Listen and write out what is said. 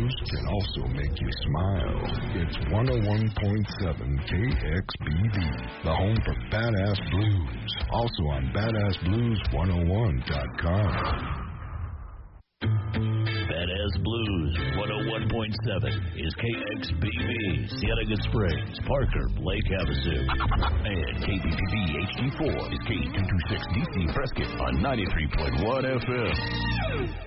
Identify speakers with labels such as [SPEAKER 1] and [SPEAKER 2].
[SPEAKER 1] blues can also make you smile. It's 101.7 KXBB, the home for Badass Blues. Also on BadassBlues101.com.
[SPEAKER 2] Badass Blues 101.7 is KXBB, Cienega Springs, Parker, Lake Havasu. And KBPB HD4 is K226DC Prescott on 93.1 FM.